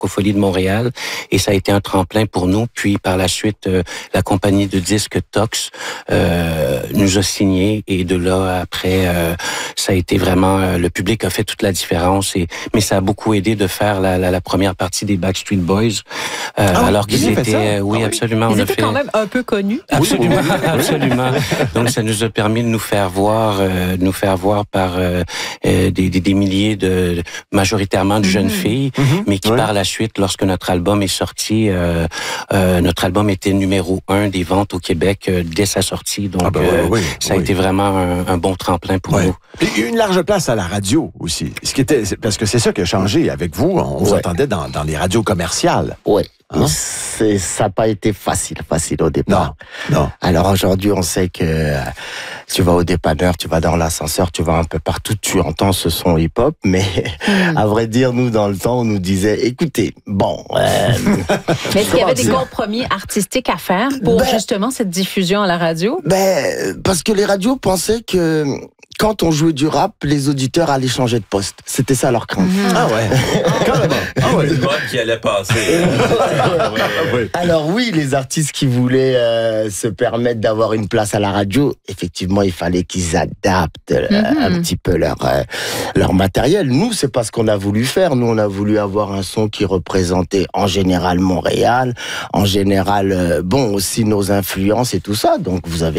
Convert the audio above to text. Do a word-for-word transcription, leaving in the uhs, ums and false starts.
Francophonie de Montréal, et ça a été un tremplin pour nous. Puis par la suite, euh, la compagnie de disques Tox euh, nous a signé, et de là après, euh, ça a été vraiment euh, le public a fait toute la différence. Et mais ça a beaucoup aidé de faire la, la, la première partie des Backstreet Boys, euh, ah, alors qu'ils étaient, euh, oui, ah, absolument, ils on a étaient fait quand même un peu connus. Absolument, absolument. Donc ça nous a permis de nous faire voir, euh, de nous faire voir par euh, euh, des, des, des milliers de, majoritairement de jeunes mm-hmm. filles, mm-hmm. mais qui ouais. par la suite, lorsque notre album est sorti, euh, euh, notre album était numéro un des ventes au Québec euh, dès sa sortie. Donc ah ben, euh, oui, ça oui. a été vraiment un, un bon tremplin pour ouais. nous. Et une large place à la radio aussi. Ce qui était, parce que c'est ça qui a changé avec vous. On ouais. vous entendait dans, dans les radios commerciales. Oui. Hein? C'est, ça n'a pas été facile, facile au départ. Non, non. Alors aujourd'hui, on sait que euh, tu vas au dépanneur, tu vas dans l'ascenseur, tu vas un peu partout, tu entends ce son hip-hop, mais mm. à vrai dire, nous, dans le temps, on nous disait, écoutez, bon... Euh, mais est-ce qu'il y avait des compromis artistiques à faire pour ben, justement cette diffusion à la radio? Ben, parce que les radios pensaient que... Quand on jouait du rap, les auditeurs allaient changer de poste. C'était ça leur crainte. Mmh. Ah ouais, carrément. Ah ouais. Une mode qui allait passer. Alors oui, les artistes qui voulaient euh, se permettre d'avoir une place à la radio, effectivement, il fallait qu'ils adaptent euh, mmh. un petit peu leur euh, leur matériel. Nous, c'est pas ce qu'on a voulu faire. Nous, on a voulu avoir un son qui représentait en général Montréal, en général, euh, bon, aussi nos influences et tout ça. Donc, vous avez